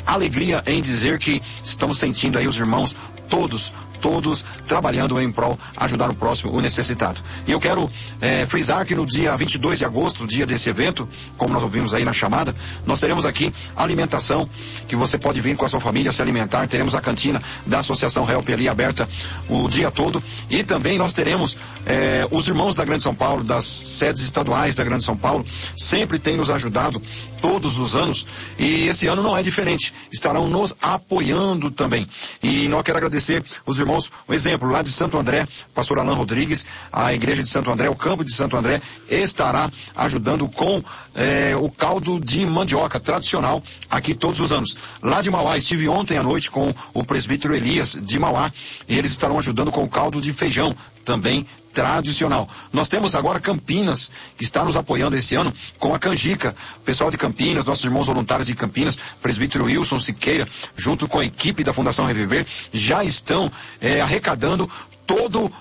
alegria em dizer que estamos sentindo aí os irmãos todos trabalhando em prol, ajudar o próximo, o necessitado. E eu quero frisar que no dia 22 de agosto, dia desse evento, como nós ouvimos aí na chamada, nós teremos aqui alimentação, que você pode vir com a sua família se alimentar. Teremos a cantina da Associação Help ali aberta o dia todo, e também nós teremos os irmãos da Grande São Paulo, das sedes estaduais da Grande São Paulo, sempre têm nos ajudado todos os anos, e esse ano não é diferente, estarão nos apoiando também. E nós quero agradecer os irmãos, um exemplo, lá de Santo André, pastor Alain Rodrigues, a igreja de Santo André, o campo de Santo André, estará ajudando com o caldo de mandioca tradicional aqui todos os anos. Lá de Mauá, estive ontem à noite com o presbítero Elias de Mauá, e eles estarão ajudando com o caldo de feijão, também tradicional. Nós temos agora Campinas, que está nos apoiando esse ano com a canjica. O pessoal de Campinas, nossos irmãos voluntários de Campinas, presbítero Wilson Siqueira, junto com a equipe da Fundação Reviver, já estão arrecadando todo